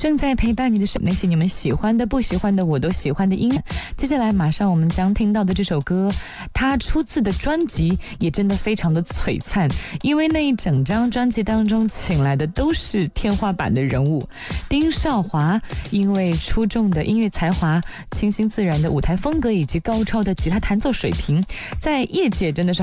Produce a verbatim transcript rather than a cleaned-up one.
正在陪伴你的是那些你们喜欢的不喜欢的我都喜欢的音乐。接下来马上我们将听到的这首歌，它出自的专辑也真的非常的璀璨，因为那一整张专辑当中请来的都是天花板的人物。丁少华因为出众的音乐才华、清新自然的舞台风格以及高超的吉他弹奏水平，在业界真的是